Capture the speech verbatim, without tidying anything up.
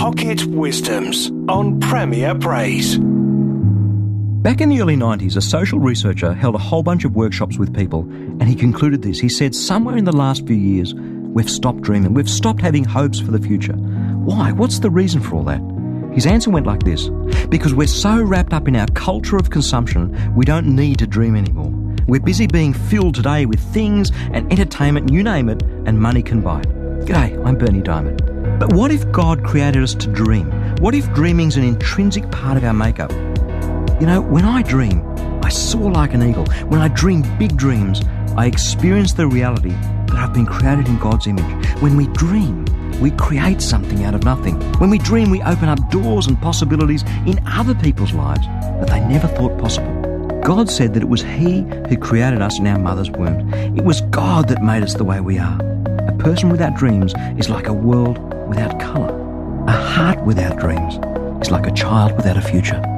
Pocket Wisdoms on Premier Praise. Back in the early nineties, a social researcher held a whole bunch of workshops with people, and he concluded this. He said, somewhere in the last few years, we've stopped dreaming. We've stopped having hopes for the future. Why? What's the reason for all that? His answer went like this: because we're so wrapped up in our culture of consumption, we don't need to dream anymore. We're busy being filled today with things and entertainment, you name it, and money can buy it. G'day, I'm Bernie Diamond. But what if God created us to dream? What if dreaming's an intrinsic part of our makeup? You know, when I dream, I soar like an eagle. When I dream big dreams, I experience the reality that I've been created in God's image. When we dream, we create something out of nothing. When we dream, we open up doors and possibilities in other people's lives that they never thought possible. God said that it was He who created us in our mother's womb. It was God that made us the way we are. A person without dreams is like a world without colour. A heart without dreams is like a child without a future.